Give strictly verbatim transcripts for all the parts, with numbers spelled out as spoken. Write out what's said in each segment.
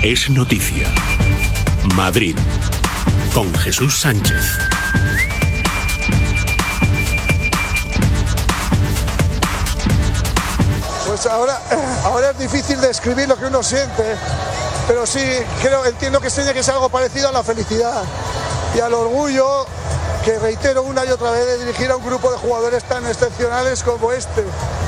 es noticia. Madrid, con Jesús Sánchez. Pues ahora, ahora es difícil describir lo que uno siente, pero sí creo, entiendo que tiene que ser algo parecido a la felicidad y al orgullo, que reitero una y otra vez, de dirigir a un grupo de jugadores tan excepcionales como este.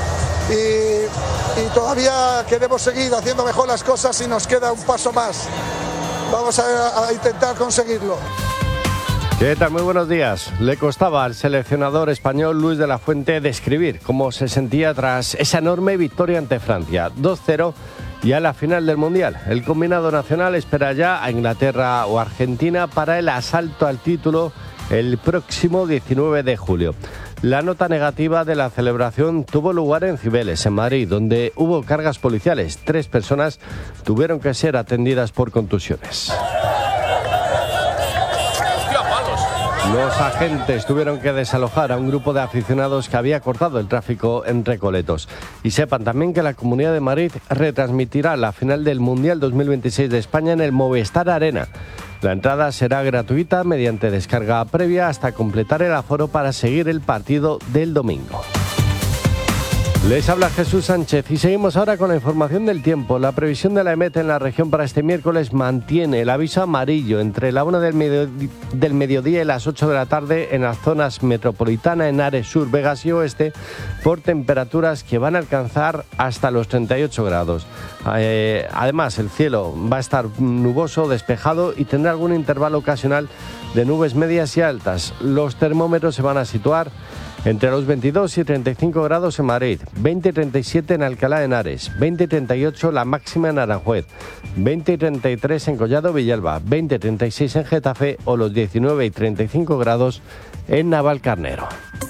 Y, y todavía queremos seguir haciendo mejor las cosas y nos queda un paso más. Vamos a, a intentar conseguirlo. ¿Qué tal? Muy buenos días. Le costaba al seleccionador español Luis de la Fuente describir cómo se sentía tras esa enorme victoria ante Francia. dos cero y a la final del Mundial. El combinado nacional espera ya a Inglaterra o Argentina para el asalto al título el próximo diecinueve de julio. La nota negativa de la celebración tuvo lugar en Cibeles, en Madrid, donde hubo cargas policiales. Tres personas tuvieron que ser atendidas por contusiones. Los agentes tuvieron que desalojar a un grupo de aficionados que había cortado el tráfico en Recoletos. Y sepan también que la Comunidad de Madrid retransmitirá la final del Mundial dos mil veintiséis de España en el Movistar Arena. La entrada será gratuita mediante descarga previa hasta completar el aforo para seguir el partido del domingo. Les habla Jesús Sánchez y seguimos ahora con la información del tiempo. La previsión de la EMET en la región para este miércoles mantiene el aviso amarillo entre la una del, medio, del mediodía y las ocho de la tarde en las zonas metropolitana, en Ares Sur, Vegas y Oeste, por temperaturas que van a alcanzar hasta los treinta y ocho grados. Eh, además, el cielo va a estar nuboso, despejado y tendrá algún intervalo ocasional de nubes medias y altas. Los termómetros se van a situar entre los veintidós y treinta y cinco grados en Madrid, veinte y treinta y siete en Alcalá de Henares, veinte y treinta y ocho la máxima en Aranjuez, veinte y treinta y tres en Collado Villalba, veinte y treinta y seis en Getafe o los diecinueve y treinta y cinco grados en Navalcarnero.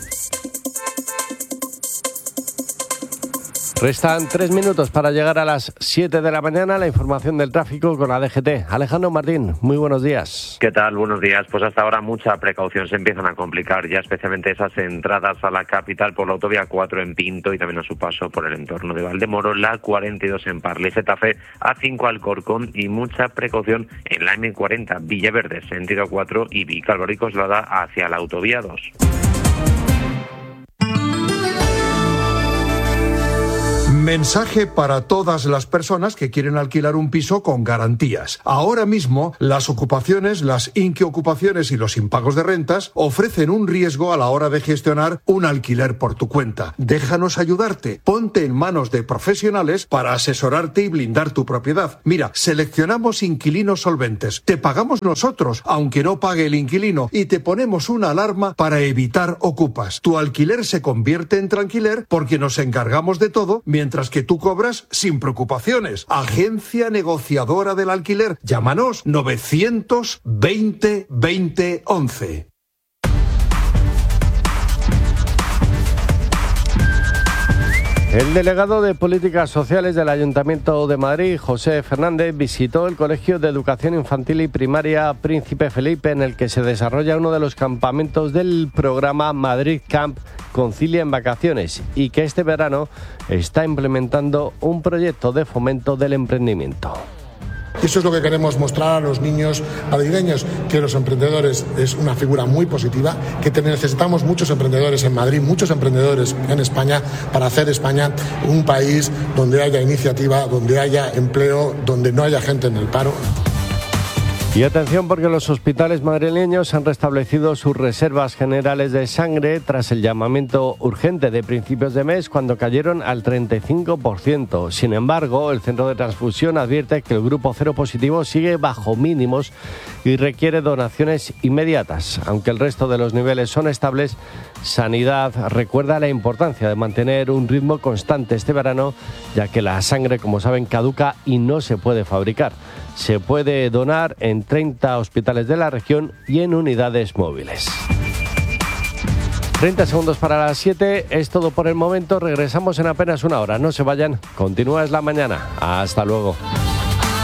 Restan tres minutos para llegar a las siete de la mañana. La información del tráfico con la D G T. Alejandro Martín, muy buenos días. ¿Qué tal? Buenos días. Pues hasta ahora mucha precaución. Se empiezan a complicar ya especialmente esas entradas a la capital por la autovía cuatro en Pinto y también a su paso por el entorno de Valdemoro, la cuarenta y dos en Parla y Getafe, A cinco Alcorcón y mucha precaución en la eme cuarenta Villaverde, sentido cuatro y Vicálvaro y Coslada hacia la autovía dos. Mensaje para todas las personas que quieren alquilar un piso con garantías. Ahora mismo, las ocupaciones, las inquiocupaciones y los impagos de rentas ofrecen un riesgo a la hora de gestionar un alquiler por tu cuenta. Déjanos ayudarte. Ponte en manos de profesionales para asesorarte y blindar tu propiedad. Mira, seleccionamos inquilinos solventes. Te pagamos nosotros, aunque no pague el inquilino, y te ponemos una alarma para evitar ocupas. Tu alquiler se convierte en tranquiler porque nos encargamos de todo, mientras que tú cobras sin preocupaciones. Agencia negociadora del alquiler. Llámanos novecientos veinte veinte once. El delegado de Políticas Sociales del Ayuntamiento de Madrid, José Fernández, visitó el Colegio de Educación Infantil y Primaria Príncipe Felipe, en el que se desarrolla uno de los campamentos del programa Madrid Camp Concilia en Vacaciones y que este verano está implementando un proyecto de fomento del emprendimiento. Eso es lo que queremos mostrar a los niños madrileños, que los emprendedores es una figura muy positiva, que necesitamos muchos emprendedores en Madrid, muchos emprendedores en España, para hacer España un país donde haya iniciativa, donde haya empleo, donde no haya gente en el paro. Y atención, porque los hospitales madrileños han restablecido sus reservas generales de sangre tras el llamamiento urgente de principios de mes, cuando cayeron al treinta y cinco por ciento. Sin embargo, el centro de transfusión advierte que el grupo cero positivo sigue bajo mínimos y requiere donaciones inmediatas. Aunque el resto de los niveles son estables, Sanidad recuerda la importancia de mantener un ritmo constante este verano, ya que la sangre, como saben, caduca y no se puede fabricar. Se puede donar en treinta hospitales de la región y en unidades móviles. treinta segundos para las siete, es todo por el momento. Regresamos en apenas una hora. No se vayan, continúa Es la Mañana. Hasta luego.